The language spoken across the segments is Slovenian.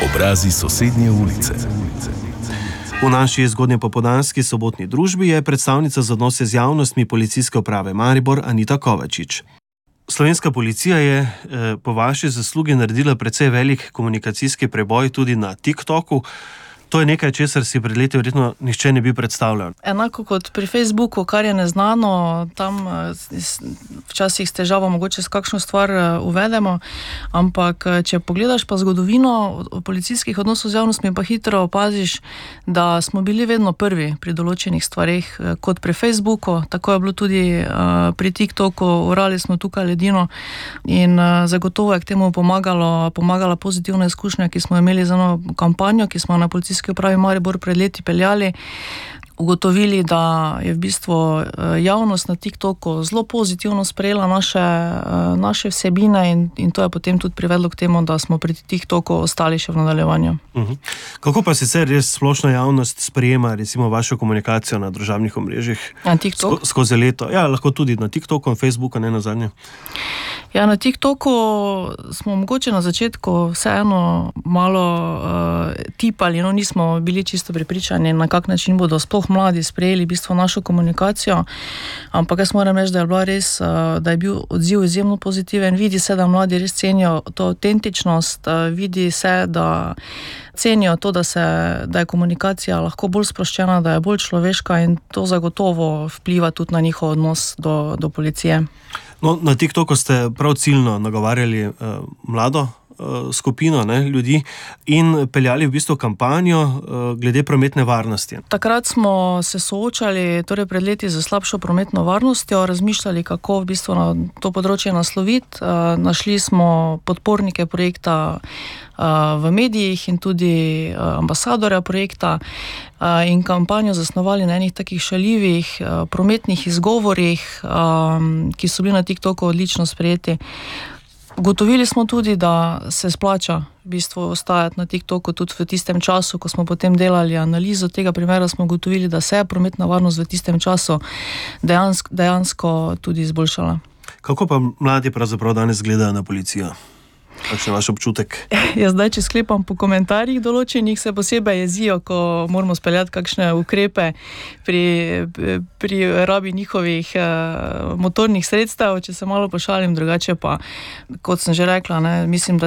Obrazi sosednje ulice. V naši zgodnjepopoldanski sobotni družbi je predstavnica za odnose z javnostmi Policijske uprave Maribor Anita Kovačič. Slovenska policija je po vaši zaslugi naredila precej velik komunikacijski preboj tudi na TikToku. To je nekaj, česar si pred leti verjetno nihče ne bi predstavljal. Enako kot pri Facebooku, kar je neznano, tam včasih s težavo mogoče s kakšno stvar uvedemo, ampak če pogledaš pa zgodovino policijskih odnosov z javnostmi, pa hitro opaziš, da smo bili vedno prvi pri določenih stvareh kot pri Facebooku, tako je bilo tudi pri TikToku, orali smo tukaj ledino in zagotovo je k temu pomagala pozitivna izkušnja, ki smo imeli z eno kampanjo, ki smo na Policijski upravi Maribor pred leti peljali, ugotovili, da je v bistvu javnost na TikToku zelo pozitivno sprejela naše vsebine in to je potem tudi privedlo k temu, da smo pri TikToku ostali še v nadaljevanju. Kako pa sicer res splošna javnost sprejema recimo vašo komunikacijo na družabnih omrežjih? Na TikTok? Skozi leto. Ja, lahko tudi na TikToku in Facebooku, ne nazadnje. Ja, na TikToku smo mogoče na začetku vseeno malo tipali, nismo bili čisto prepričani, na kak način bodo sploh mladi sprejeli v bistvu našo komunikacijo, ampak jaz moram reči, da je bila res, da je bil odziv izjemno pozitiven. Vidi se, da mladi res cenijo to avtentičnost, vidi se, da cenijo to, da je komunikacija lahko bolj sproščena, da je bolj človeška in to zagotovo vpliva tudi na njihov odnos do policije. No, na TikToku ste prav ciljno nagovarjali mlado skupino ljudi in peljali v bistvu kampanjo glede prometne varnosti. Takrat smo se soočali pred leti z slabšo prometno varnostjo, razmišljali, kako v bistvu na to področje nasloviti. Našli smo podpornike projekta v medijih in tudi ambasadorja projekta in kampanjo zasnovali na enih takih šaljivih prometnih izgovorih, ki so bili na TikToku odlično sprejeti. Ugotovili smo tudi, da se splača v bistvu ostajati na TikToku tudi v tistem času, ko smo potem delali analizo tega primera, smo ugotovili, da se je prometna varnost v tistem času dejansko tudi izboljšala. Kako pa mladi pravzaprav danes gledajo na policijo? Kakšen je vaš občutek? Ja, zdaj, če sklepam po komentarjih določenih, se posebej jezijo, ko moramo speljati kakšne ukrepe pri rabi njihovih motornih sredstev, če se malo pošalim, drugače pa, kot sem že rekla, mislim, da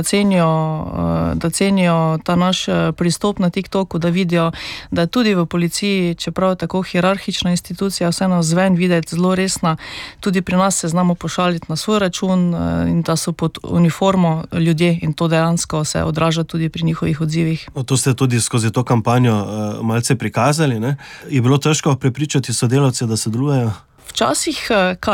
cenijo ta naš pristop na TikToku, da vidijo, da tudi v policiji, čeprav tako hierarhična institucija, vseeno zven videti zelo resna, tudi pri nas se znamo pošaliti na svoj račun in da so pod uniformo ljudje in to dejansko se odraža tudi pri njihovih odzivih. To ste tudi skozi to kampanjo malce prikazali, ne? Je bilo težko prepričati sodelavce, da sodelujejo? Včasih